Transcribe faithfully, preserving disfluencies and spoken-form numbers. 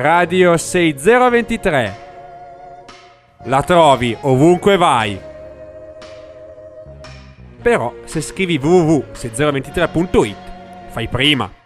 Radio seixicentodue. La trovi ovunque vai. Però se scrivi w w w punto seixicentodue punto it fai prima.